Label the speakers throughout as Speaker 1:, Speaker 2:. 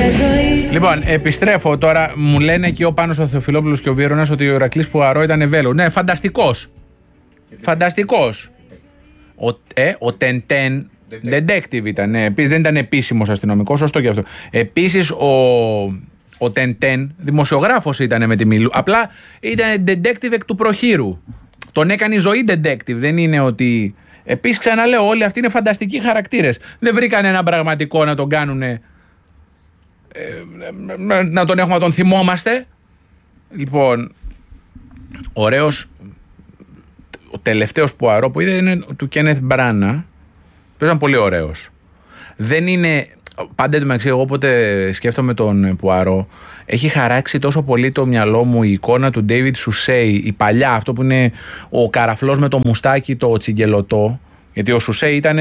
Speaker 1: Λοιπόν, επιστρέφω τώρα. Μου λένε και ο Πάνος ο Θεοφιλόπουλος και ο Βίρονας ότι ο Ηρακλής Πουαρό ήταν Βέλο. Ναι, φανταστικός. Φανταστικός. Ο Τεντέν detective ήταν. Ναι. Επίσης δεν ήταν επίσημος αστυνομικός, σωστό και αυτό. Επίσης ο Τεντέν δημοσιογράφος ήταν με τη Μιλού. Απλά ήταν detective εκ του προχείρου. Τον έκανε η ζωή detective. Δεν είναι ότι. Επίσης ξαναλέω, όλοι αυτοί είναι φανταστικοί χαρακτήρες. Δεν βρήκαν έναν πραγματικό να τον κάνουν. Να τον έχουμε, να τον θυμόμαστε. Λοιπόν, ωραίος. Ο τελευταίος Πουαρό που είδε είναι του Κένεθ Μπράνα. Που ήταν πολύ ωραίος. Δεν είναι. Πάντα το μεταξύ, εγώ όποτε σκέφτομαι τον Πουαρό, έχει χαράξει τόσο πολύ το μυαλό μου η εικόνα του David Suchet, η παλιά, αυτό που είναι ο καραφλός με το μουστάκι το τσιγκελωτό. Γιατί ο Suchet ήταν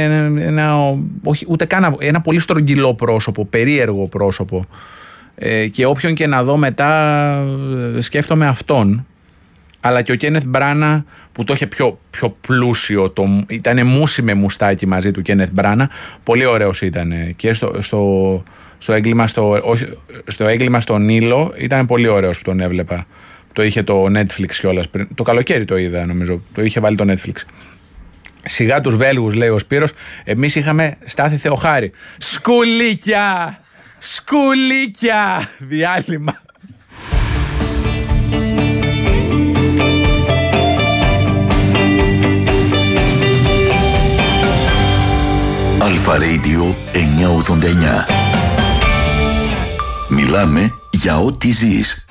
Speaker 1: ένα πολύ στρογγυλό πρόσωπο, περίεργο πρόσωπο. Και όποιον και να δω μετά σκέφτομαι αυτόν. Αλλά και ο Κένεθ Μπράνα που το είχε πιο πλούσιο, ήταν μουσι με μουστάκι μαζί του Κένεθ Μπράνα, πολύ ωραίος ήταν. Και στο έγκλημα στον Νείλο ήταν πολύ ωραίος που τον έβλεπα. Το είχε το Netflix κιόλας πριν. Το καλοκαίρι το είδα νομίζω, το είχε βάλει το Netflix. Σιγά τους Βέλγους, λέει ο Σπύρος, εμείς είχαμε Στάθη Θεοχάρη. Σκουλίκια! Σκουλίκια! Διάλειμμα.
Speaker 2: Αλφα Radio 989. Μιλάμε για ό,τι ζεις.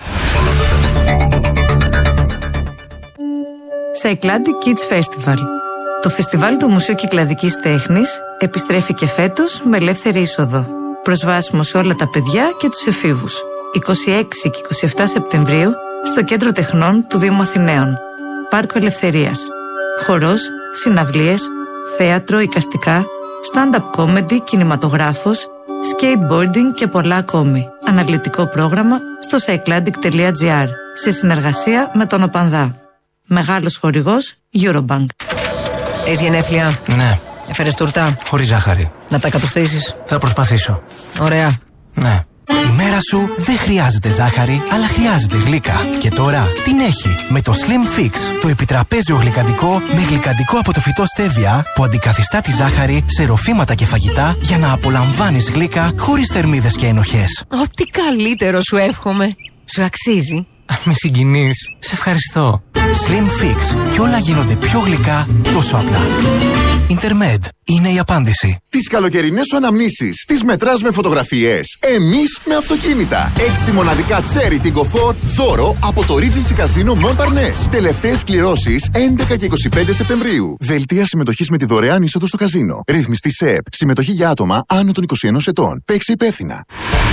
Speaker 3: Cycladic Kids Festival. Το φεστιβάλ του Μουσείου Κυκλαδικής Τέχνης επιστρέφει και φέτος με ελεύθερη είσοδο. Προσβάσιμο σε όλα τα παιδιά και τους εφήβους. 26 και 27 Σεπτεμβρίου στο Κέντρο Τεχνών του Δήμου Αθηναίων. Πάρκο Ελευθερίας. Χορός, συναυλίες, θέατρο, εικαστικά, stand-up comedy, κινηματογράφος, skateboarding και πολλά ακόμη. Αναλυτικό πρόγραμμα στο cycladic.gr σε συνεργασία με τον Οπανδά. Μεγάλος χορηγός Eurobank.
Speaker 4: Έχεις γενέθλια?
Speaker 5: Ναι.
Speaker 4: Έφερες τούρτα?
Speaker 5: Χωρίς ζάχαρη.
Speaker 4: Να τα κατουστήσεις?
Speaker 5: Θα προσπαθήσω.
Speaker 4: Ωραία.
Speaker 5: Ναι.
Speaker 6: Η μέρα σου δεν χρειάζεται ζάχαρη, αλλά χρειάζεται γλύκα. Και τώρα την έχει με το Slim Fix, το επιτραπέζιο γλυκαντικό με γλυκαντικό από το φυτό στέβια που αντικαθιστά τη ζάχαρη σε ροφήματα και φαγητά για να απολαμβάνεις γλύκα χωρίς θερμίδες και ενοχές.
Speaker 4: Ό,τι καλύτερο σου εύχομαι. Σου αξίζει.
Speaker 5: Με συγκινείς. Σε ευχαριστώ.
Speaker 6: Slim Fix. Κι όλα γίνονται πιο γλυκά τόσο απλά. Intermed είναι η απάντηση.
Speaker 7: Τις καλοκαιρινές σου αναμνήσεις τις μετράς με φωτογραφίες. Εμείς με αυτοκίνητα. 6 μοναδικά Cherry Tiggo 4 δώρο από το Regency Casino Montparnasse. Τελευταίες κληρώσεις 11 και 25 Σεπτεμβρίου. Δελτία συμμετοχής με τη δωρεάν είσοδο στο καζίνο. Ρυθμιστή ΣΕΠ. Συμμετοχή για άτομα άνω των 21 ετών. Παίξει υπεύθυνα.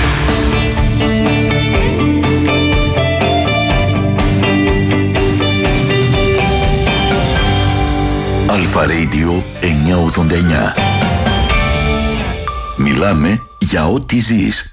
Speaker 2: Αλφα Radio 989. Μιλάμε για ό,τι ζεις.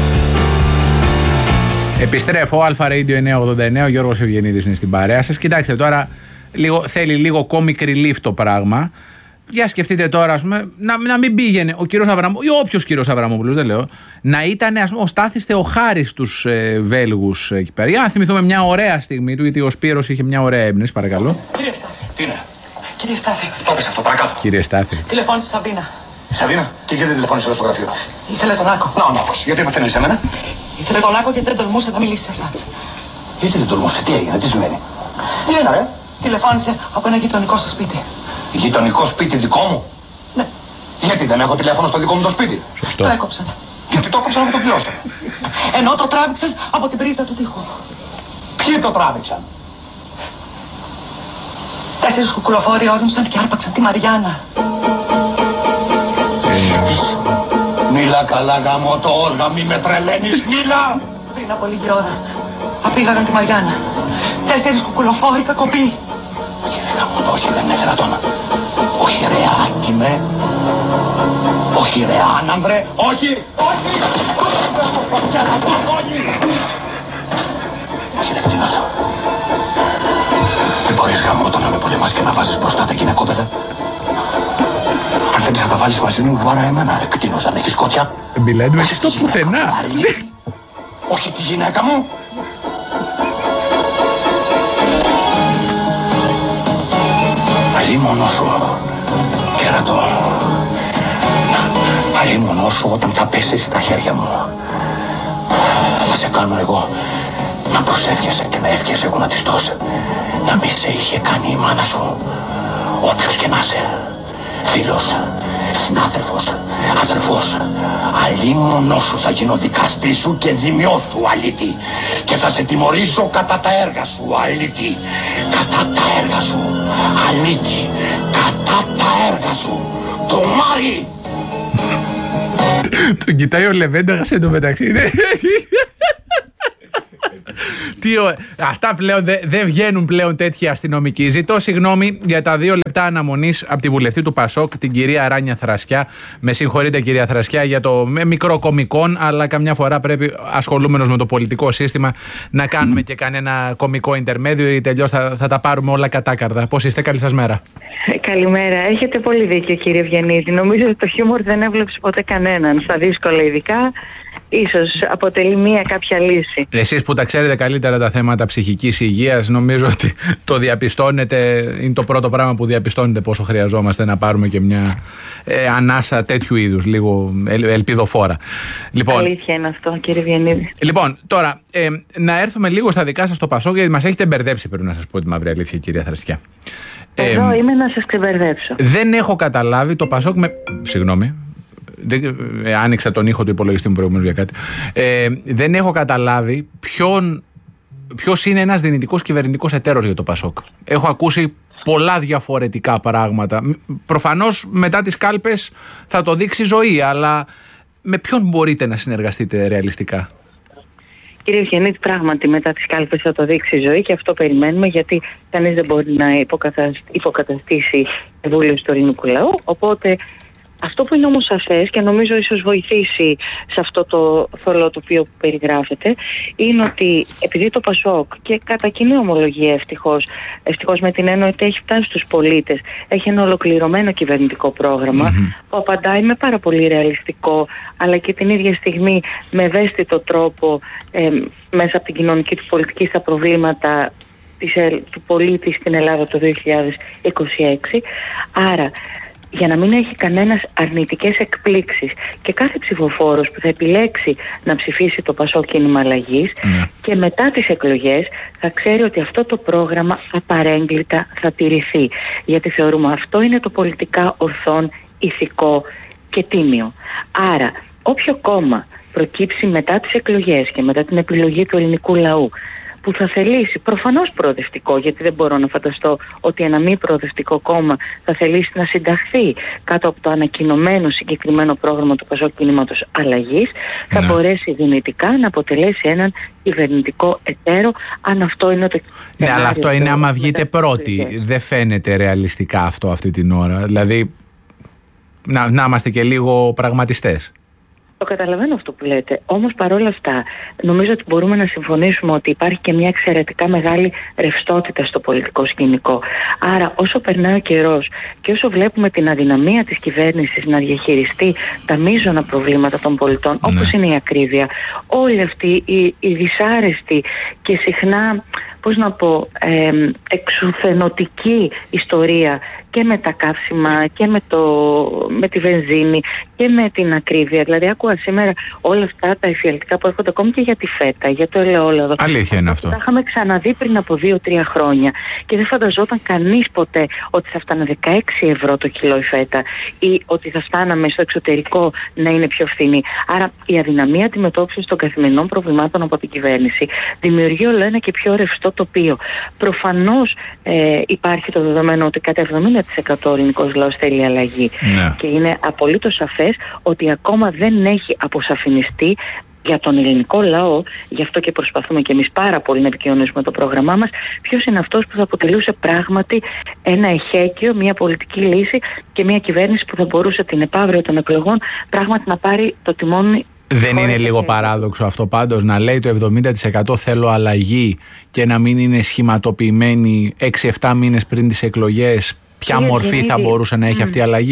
Speaker 1: Επιστρέφω, Αλφα Radio 989, ο Γιώργος Ευγενίδης είναι στην παρέα σας. Κοιτάξτε τώρα, θέλει λίγο comic relief το πράγμα. Για σκεφτείτε τώρα, ας πούμε, να μην πήγαινε ο κύριος Αβραμόπουλος, ή όποιος κύριος Αβραμόπουλος, δεν λέω, να ήταν, ας πούμε, ο Στάθης Θεοχάρης στους Βέλγους εκεί πέρα. Για να θυμηθούμε μια ωραία στιγμή του, γιατί ο Σπύρος είχε μια ωραία έμπνευση, παρακαλώ.
Speaker 8: Κύριε Στάθη. Τι είναι?
Speaker 9: Κύριε Στάθη.
Speaker 8: Το πες αυτό, παρακάτω.
Speaker 1: Κύριε Στάθη.
Speaker 9: Τηλεφώνησε η Σαβίνα.
Speaker 8: Σαβίνα, και γιατί δεν τηλεφώνησε εδώ στο γραφείο?
Speaker 9: Ήθελε τον Άκο.
Speaker 8: Να, ο Νάκος. Γιατί παθαίνει σε μένα?
Speaker 9: Ήθελε τον Άκο και δεν τολμούσε να μιλήσει σε εσάς.
Speaker 8: Γιατί δεν τολμούσε, τι έγινε, τι σημαίνει? Τι είναι, ρε?
Speaker 9: Τηλεφώνησε από ένα γειτονικό σας σπίτι.
Speaker 8: Γειτονικό σπίτι δικό μου?
Speaker 9: Ναι.
Speaker 8: Γιατί δεν έχω τηλέφωνο στο δικό μου το σπίτι?
Speaker 1: Σωστό.
Speaker 9: Το έκοψαν.
Speaker 8: Γιατί το έκοψαν, να το πληρώσω.
Speaker 9: Ενώ το τράβηξαν από την πρίζα του τοίχου.
Speaker 8: Ποιοι το τράβηξαν?
Speaker 9: 4 κουκουλοφόροι όρμησαν και άρπαξαν τη Μαριάννα.
Speaker 8: Μίλα καλά γάμο το Όλγα, μη με τρελαίνεις, μίλα!
Speaker 9: Πριν από λίγη ώρα απήγαγαν τη Μαριάννα. 4 κουκουλοφόροι κακοποί.
Speaker 8: Όχι ρε γάμο το, όχι, δεν είναι δυνατόν. Όχι ρε Άκημε. Όχι ρε Άνανδρε, όχι, όχι! Όχι ρε Κτηνόσο. Δεν μπορείς γάμο το να με πολεμάς και να βάζεις μπροστά τα γυναικόπαιδα. Αν δεν θέλεις να τα βάλεις μαζί μου παρά εμένα, ρε κτίνος, αν έχεις κότσια.
Speaker 1: Μιλάει με στο πουθενά.
Speaker 8: Όχι τη γυναίκα μου. Αλλήμωνο σου, κέρατο. Αλλήμωνο σου όταν θα πέσεις στα χέρια μου. Θα σε κάνω εγώ να προσεύχεσαι και να εύχεσαι γονατιστός. Να μη σε είχε κάνει η μάνα σου. Όποιος και να είσαι. Φίλος, συνάδελφος, αδερφός. Αλλήμωνο σου θα γίνω δικαστή σου και δημιό σου, αλήτη. Και θα σε τιμωρήσω κατά τα έργα σου, αλήτη. Κατά τα έργα σου, αλήτη. Κατά τα έργα σου, το Μάρι.
Speaker 1: Τον κοιτάει ο Λεβένταγας εντωμεταξύ. Αυτά πλέον δεν βγαίνουν πλέον τέτοιοι αστυνομικοί. Ζητώ συγγνώμη για τα 2 λεπτά αναμονής από τη βουλευτή του Πασόκ, την κυρία Ράνια Θρασκιά. Με συγχωρείτε, κυρία Θρασκιά, για το μικρό κωμικόν, αλλά καμιά φορά πρέπει, ασχολούμενος με το πολιτικό σύστημα, να κάνουμε και κανένα κωμικό ιντερμέδιο ή τελειώς θα τα πάρουμε όλα κατάκαρδα. Πώς είστε, καλή σας μέρα.
Speaker 10: Καλημέρα. Έχετε πολύ δίκιο, κύριε Ευγενίδη. Νομίζω ότι το χιούμορ δεν έβλεψε ποτέ κανέναν. Στα δύσκολα ειδικά, ίσως αποτελεί μία κάποια λύση. Εσείς
Speaker 1: που τα ξέρετε καλύτερα τα θέματα ψυχικής υγείας, νομίζω ότι το διαπιστώνετε, είναι το πρώτο πράγμα που διαπιστώνετε, πόσο χρειαζόμαστε να πάρουμε και μια ανάσα τέτοιου είδους, λίγο ελπιδοφόρα. Λοιπόν,
Speaker 10: αλήθεια είναι αυτό, κύριε Ευγενίδη.
Speaker 1: Λοιπόν, τώρα να έρθουμε λίγο στα δικά σας στο Πασόκ, γιατί μας έχετε μπερδέψει, πρέπει να σας πω τη μαύρη αλήθεια, κυρία Θρασκιά.
Speaker 10: Εδώ είμαι να σας ξεμπερδέψω.
Speaker 1: Δεν έχω καταλάβει το Πασόκ Συγγνώμη. Άνοιξα τον ήχο του υπολογιστή μου προηγουμένως για κάτι. Δεν έχω καταλάβει ποιος είναι ένας δυνητικός κυβερνητικός εταίρος για το Πασόκ. Έχω ακούσει πολλά διαφορετικά πράγματα. Προφανώς μετά τις κάλπες θα το δείξει η ζωή, αλλά με ποιον μπορείτε να συνεργαστείτε ρεαλιστικά?
Speaker 10: Κύριε Ευγενίδη, πράγματι μετά τις κάλπες θα το δείξει η ζωή και αυτό περιμένουμε, γιατί κανείς δεν μπορεί να υποκαταστήσει βούλευση του ελληνικού λαού. Οπότε αυτό που είναι όμως σαφές και νομίζω ίσως βοηθήσει σε αυτό το θολό τοπίο που περιγράφεται, είναι ότι επειδή το Πασόκ, και κατά κοινή ομολογία ευτυχώς με την έννοια ότι έχει φτάσει στους πολίτες, έχει ένα ολοκληρωμένο κυβερνητικό πρόγραμμα που απαντάει με πάρα πολύ ρεαλιστικό, αλλά και την ίδια στιγμή με ευαίσθητο τρόπο μέσα από την κοινωνική του πολιτική στα προβλήματα του πολίτη στην Ελλάδα το 2026. Άρα, για να μην έχει κανένας αρνητικές εκπλήξεις και κάθε ψηφοφόρος που θα επιλέξει να ψηφίσει το Πασόκ Κίνημα Αλλαγής και μετά τις εκλογές θα ξέρει ότι αυτό το πρόγραμμα απαρέγκλιτα θα τηρηθεί, γιατί θεωρούμε αυτό είναι το πολιτικά ορθόν, ηθικό και τίμιο. Άρα όποιο κόμμα προκύψει μετά τις εκλογές και μετά την επιλογή του ελληνικού λαού που θα θελήσει προφανώς προοδευτικό, γιατί δεν μπορώ να φανταστώ ότι ένα μη προοδευτικό κόμμα θα θελήσει να συνταχθεί κάτω από το ανακοινωμένο συγκεκριμένο πρόγραμμα του Πασόκ Κινήματος Αλλαγής, θα μπορέσει δυνητικά να αποτελέσει έναν κυβερνητικό εταίρο, αν αυτό είναι το
Speaker 1: Ναι, αλλά αυτό είναι άμα βγείτε πρώτοι. Δεν φαίνεται ρεαλιστικά αυτό αυτή την ώρα. Δηλαδή, να είμαστε και λίγο πραγματιστές.
Speaker 10: Το καταλαβαίνω αυτό που λέτε. Όμως παρόλα αυτά, νομίζω ότι μπορούμε να συμφωνήσουμε ότι υπάρχει και μια εξαιρετικά μεγάλη ρευστότητα στο πολιτικό σκηνικό. Άρα, όσο περνάει ο καιρός και όσο βλέπουμε την αδυναμία της κυβέρνησης να διαχειριστεί τα μείζωνα προβλήματα των πολιτών, όπως είναι η ακρίβεια, όλη αυτή η δυσάρεστη και συχνά, πώς να πω, εξουθενωτική ιστορία και με τα καύσιμα και με τη βενζίνη και με την ακρίβεια. Δηλαδή άκουγα σήμερα όλα αυτά τα εφιαλτικά που έρχονται ακόμη και για τη φέτα, για το ελαιόλαδο.
Speaker 1: Αλήθεια είναι αυτό.
Speaker 10: Τα είχαμε ξαναδεί πριν από 2-3 χρόνια και δεν φανταζόταν κανείς ποτέ ότι θα φτάνε 16 ευρώ το κιλό η φέτα ή ότι θα φτάναμε στο εξωτερικό να είναι πιο φθηνή. Άρα η αδυναμία αντιμετώπισης των καθημερινών προβλημάτων από την κυβέρνηση δημιουργεί όλο ένα και πιο ρευστό τοπίο. Προφανώς υπάρχει το δεδομένο ότι κατά 70% ο ελληνικός λαός θέλει αλλαγή. Και είναι απολύτως σαφές ότι ακόμα δεν έχει αποσαφινιστεί για τον ελληνικό λαό, γι' αυτό και προσπαθούμε και εμείς πάρα πολύ να επικοινωνήσουμε το πρόγραμμά μας, ποιος είναι αυτός που θα αποτελούσε πράγματι ένα εχέκιο, μια πολιτική λύση και μια κυβέρνηση που θα μπορούσε την επαύριο των εκλογών πράγματι να πάρει το τιμόνι.
Speaker 1: Δεν είναι λίγο παράδοξο αυτό πάντως να λέει το 70% θέλω αλλαγή και να μην είναι σχηματοποιημένη 6-7 μήνες πριν τις εκλογές? Ποια μορφή θα μπορούσε να έχει αυτή η αλλαγή?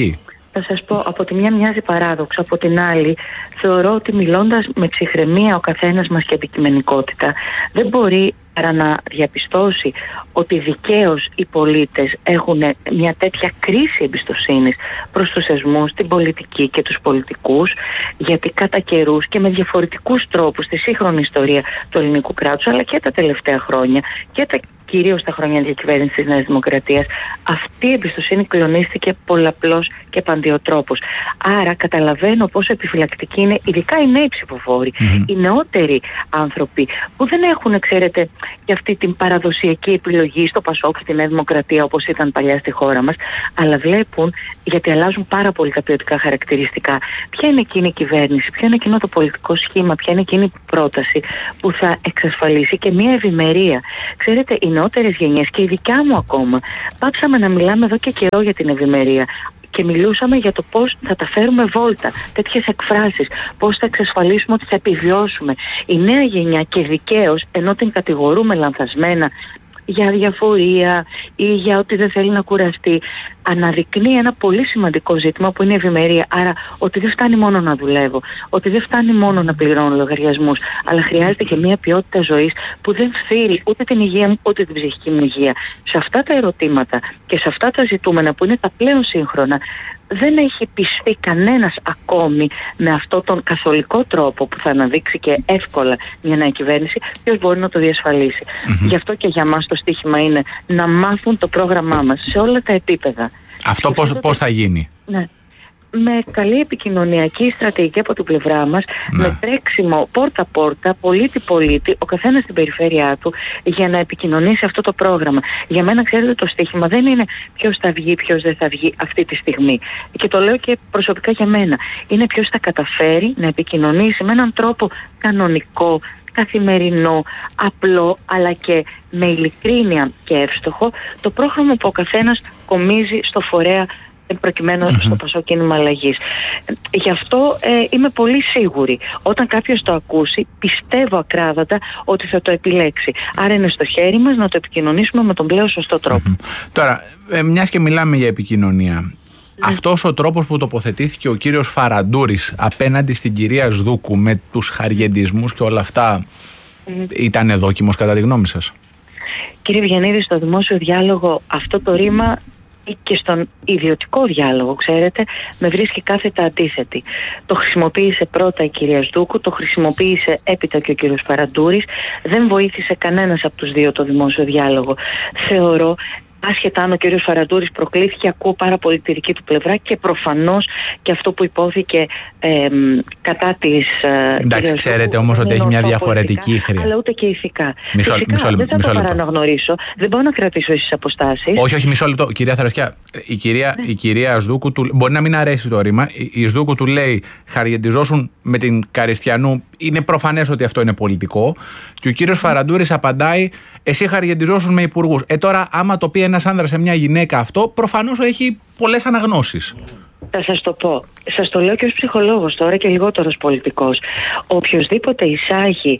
Speaker 10: Θα σας πω, από τη μια μοιάζει παράδοξο, από την άλλη θεωρώ ότι μιλώντας με ψυχραιμία ο καθένας μας και αντικειμενικότητα, δεν μπορεί παρά να διαπιστώσει ότι δικαίως οι πολίτες έχουν μια τέτοια κρίση εμπιστοσύνης προς τους θεσμούς, την πολιτική και τους πολιτικούς, γιατί κατά καιρούς και με διαφορετικούς τρόπους στη σύγχρονη ιστορία του ελληνικού κράτους, αλλά και τα τελευταία χρόνια και κυρίως τα χρόνια διακυβέρνησης της Νέας Δημοκρατίας, αυτή η εμπιστοσύνη κλονίστηκε πολλαπλώς και παντιοτρόπως. Άρα καταλαβαίνω πόσο επιφυλακτικοί είναι, ειδικά οι νέοι ψηφοφόροι, οι νεότεροι άνθρωποι που δεν έχουν, ξέρετε, και αυτή την παραδοσιακή επιλογή στο Πασόκ και τη Νέα Δημοκρατία όπως ήταν παλιά στη χώρα μας, αλλά βλέπουν, γιατί αλλάζουν πάρα πολύ τα ποιοτικά χαρακτηριστικά, ποια είναι εκείνη η κυβέρνηση, ποιο είναι εκείνο το πολιτικό σχήμα, ποια είναι εκείνη η πρόταση που θα εξασφαλίσει και μια ευημερία. Ξέρετε, οι νεότερες γενιές και η δικιά μου ακόμα, πάψαμε να μιλάμε εδώ και καιρό για την ευημερία. Και μιλούσαμε για το πώς θα τα φέρουμε βόλτα, τέτοιες εκφράσεις, πώς θα εξασφαλίσουμε ότι θα επιβιώσουμε. Η νέα γενιά και δικαίως, ενώ την κατηγορούμε λανθασμένα για αδιαφορία ή για ότι δεν θέλει να κουραστεί, αναδεικνύει ένα πολύ σημαντικό ζήτημα που είναι η ευημερία. Άρα ότι δεν φτάνει μόνο να δουλεύω, ότι δεν φτάνει μόνο να πληρώνω λογαριασμούς, αλλά χρειάζεται και μια ποιότητα ζωής που δεν φθείρει ούτε την υγεία μου ούτε την ψυχική μου υγεία. Σε αυτά τα ερωτήματα και σε αυτά τα ζητούμενα που είναι τα πλέον σύγχρονα, δεν έχει πιστεί κανένας ακόμη με αυτόν τον καθολικό τρόπο που θα αναδείξει και εύκολα μια νέα κυβέρνηση, ποιος μπορεί να το διασφαλίσει. Γι' αυτό και για μας το στίχημα είναι να μάθουν το πρόγραμμά μας σε όλα τα επίπεδα.
Speaker 1: Αυτό πώς θα γίνει?
Speaker 10: Ναι. Με καλή επικοινωνιακή στρατηγική από την πλευρά μας, με τρέξιμο πόρτα-πόρτα, πολίτη-πολίτη, ο καθένας στην περιφέρειά του, για να επικοινωνήσει αυτό το πρόγραμμα. Για μένα, ξέρετε, το στίχημα δεν είναι ποιος θα βγει, ποιος δεν θα βγει αυτή τη στιγμή. Και το λέω και προσωπικά για μένα. Είναι ποιος θα καταφέρει να επικοινωνήσει με έναν τρόπο κανονικό, καθημερινό, απλό, αλλά και με ειλικρίνεια και εύστοχο, το πρόγραμμα που ο καθένας κομίζει στο φορέα προκειμένου στο Πασόκ Κίνημα Αλλαγής. Γι' αυτό είμαι πολύ σίγουρη. Όταν κάποιος το ακούσει, πιστεύω ακράδαντα ότι θα το επιλέξει. Άρα είναι στο χέρι μας να το επικοινωνήσουμε με τον πλέον σωστό τρόπο.
Speaker 1: Τώρα, μιας και μιλάμε για επικοινωνία, αυτός ο τρόπος που τοποθετήθηκε ο κύριος Φαραντούρης απέναντι στην κυρία Σδούκου με τους χαριεντισμούς και όλα αυτά, ήταν δόκιμος κατά τη γνώμη σας?
Speaker 10: Κύριε Βιαννίδη, στο δημόσιο διάλογο αυτό το ρήμα και στον ιδιωτικό διάλογο, ξέρετε, με βρίσκει κάθετα αντίθετη. Το χρησιμοποίησε πρώτα η κυρία Σδούκου, το χρησιμοποίησε έπειτα και ο κύριος Φαραντούρης. Δεν βοήθησε κανένας από τους δύο το δημόσιο διάλογο. Θεωρώ, άσχετα αν ο κύριος Φαραντούρης προκλήθηκε, ακούω πάρα πολύ τη δική του πλευρά και προφανώς και αυτό που υπόθηκε κατά της.
Speaker 1: Εντάξει, ξέρετε όμως ότι έχει μια διαφορετική χρειά.
Speaker 10: Αλλά ούτε και ηθικά.
Speaker 1: Μισό
Speaker 10: δεν θα το παραναγνωρίσω. Δεν μπορώ να κρατήσω εσείς αποστάσεις.
Speaker 1: Όχι, μισό λεπτό. Κυρία Θαρασκιά, η κυρία Σδούκου του. Μπορεί να μην αρέσει το ρήμα. Η Σδούκου του λέει χαριεντιζόσουν με την Καριστιανού. Είναι προφανές ότι αυτό είναι πολιτικό. Και ο κύριος Φαραντούρης απαντάει, εσύ χαριεντιζόσουν με υπουργούς. Τώρα, άμα το πει ένας άνδρας σε μια γυναίκα αυτό, προφανώς έχει πολλές αναγνώσεις.
Speaker 10: Θα σας το πω. Σας το λέω και ως ψυχολόγος τώρα και λιγότερο ως πολιτικός. Οποιοςδήποτε εισάγει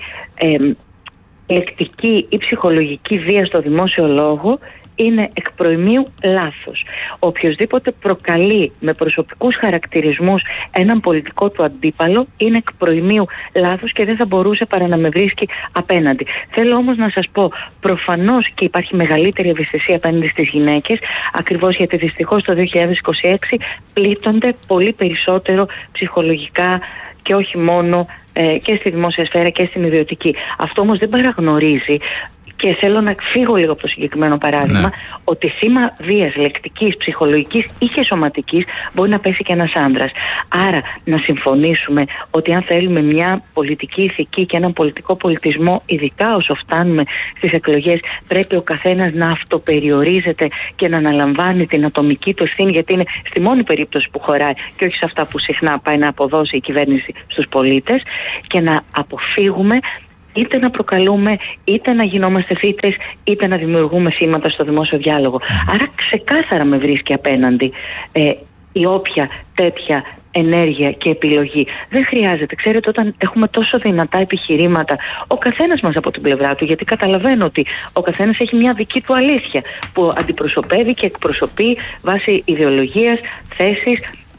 Speaker 10: λεκτική ή ψυχολογική βία στο δημόσιο λόγο είναι εκ προημίου λάθος. Οποιοςδήποτε προκαλεί με προσωπικούς χαρακτηρισμούς έναν πολιτικό του αντίπαλο είναι εκ προημίου λάθος και δεν θα μπορούσε παρά να με βρίσκει απέναντι. Θέλω όμως να σας πω, προφανώς και υπάρχει μεγαλύτερη ευαισθησία απέναντι στις γυναίκες, ακριβώς γιατί δυστυχώς το 2026 πλήττονται πολύ περισσότερο ψυχολογικά και όχι μόνο και στη δημόσια σφαίρα και στην ιδιωτική. Αυτό όμως δεν παραγνωρίζει. Και θέλω να φύγω λίγο από το συγκεκριμένο παράδειγμα, ότι θύμα βίας λεκτικής, ψυχολογικής ή και σωματικής μπορεί να πέσει και ένας άνδρας. Άρα να συμφωνήσουμε ότι αν θέλουμε μια πολιτική ηθική και έναν πολιτικό πολιτισμό, ειδικά όσο φτάνουμε στις εκλογές, πρέπει ο καθένας να αυτοπεριορίζεται και να αναλαμβάνει την ατομική του ευθύνη, γιατί είναι στη μόνη περίπτωση που χωράει και όχι σε αυτά που συχνά πάει να αποδώσει η κυβέρνηση στους πολίτες, και να αποφύγουμε είτε να προκαλούμε, είτε να γινόμαστε θύτες, είτε να δημιουργούμε θύματα στο δημόσιο διάλογο. Άρα ξεκάθαρα με βρίσκει απέναντι η όποια τέτοια ενέργεια και επιλογή. Δεν χρειάζεται. Ξέρετε, όταν έχουμε τόσο δυνατά επιχειρήματα, ο καθένας μας από την πλευρά του, γιατί καταλαβαίνω ότι ο καθένας έχει μια δική του αλήθεια που αντιπροσωπεύει και εκπροσωπεί βάσει ιδεολογίας, θέσης,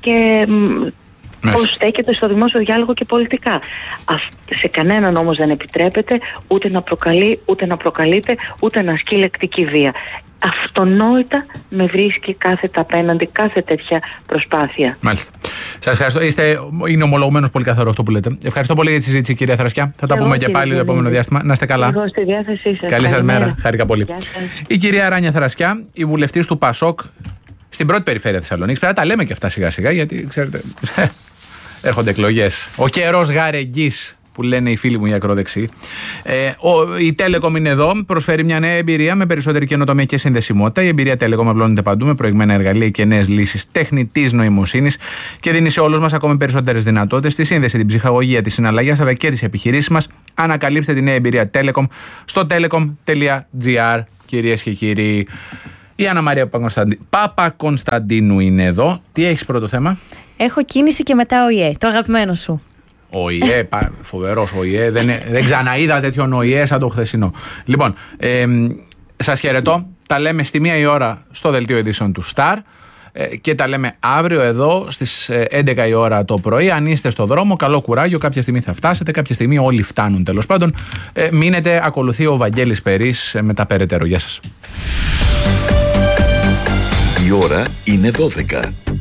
Speaker 10: και πώς στέκεται στο δημόσιο διάλογο και πολιτικά. Σε κανέναν όμως δεν επιτρέπεται ούτε να προκαλεί, ούτε να προκαλείται, ούτε να ασκεί λεκτική βία. Αυτονόητα με βρίσκει κάθετα απέναντι κάθε τέτοια προσπάθεια.
Speaker 1: Μάλιστα. Σας ευχαριστώ. Είναι ομολογουμένως πολύ καθαρό αυτό που λέτε. Ευχαριστώ πολύ για τη συζήτηση, κυρία Θρασκιά. Θα τα πούμε και πάλι το επόμενο διάστημα. Να είστε καλά.
Speaker 10: Εγώ στη διάθεσή σας.
Speaker 1: Καλή σας μέρα. Χάρηκα πολύ. Η κυρία Ράνια Θρασκιά, η βουλευτής του ΠΑΣΟΚ στην πρώτη περιφέρεια Θεσσαλονίκης. Πρέπει να τα λέμε και αυτά σιγά-σιγά, γιατί ξέρετε, έρχονται εκλογές. Ο καιρός γαρεγγής, που λένε οι φίλοι μου οι ακροδεξιοί. Η Telecom είναι εδώ, προσφέρει μια νέα εμπειρία με περισσότερη καινοτομία και συνδεσιμότητα. Η εμπειρία Telecom απλώνεται παντού με προηγμένα εργαλεία και νέες λύσεις τεχνητής νοημοσύνης και δίνει σε όλους μας ακόμη περισσότερες δυνατότητες στη σύνδεση, την ψυχαγωγία της συναλλαγής αλλά και τις επιχειρήσεις μας. Ανακαλύψτε τη νέα εμπειρία Telecom στο telecom.gr, κυρίες και κύριοι. Η Άννα Μαρία Παπακωνσταντίνου είναι εδώ. Τι έχεις πρώτο θέμα?
Speaker 11: Έχω κίνηση και μετά ΟΗΕ, το αγαπημένο σου.
Speaker 1: ΟΗΕ, φοβερός ΟΗΕ. Δεν ξαναείδα τέτοιον ΟΗΕ σαν το χθεσινό. Λοιπόν, σας χαιρετώ. Τα λέμε στη 1 η ώρα στο δελτίο ειδήσεων του Star και τα λέμε αύριο εδώ στις 11 η ώρα το πρωί. Αν είστε στο δρόμο, καλό κουράγιο. Κάποια στιγμή θα φτάσετε, κάποια στιγμή όλοι φτάνουν τέλος πάντων. Μείνετε, ακολουθεί ο Βαγγέλης Περής με τα περαιτέρω. Γεια σας.
Speaker 2: Η ώρα είναι 12.